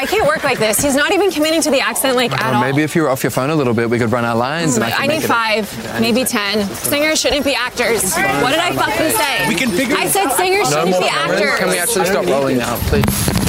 can't work like this. He's not even committing to the accent at all. Maybe if you were off your phone a little bit, we could run our lines. And I need 5, maybe 10. Singers shouldn't be actors. What did I fucking say? We can figure. I said singers shouldn't be actors. Can we actually stop rolling now, please?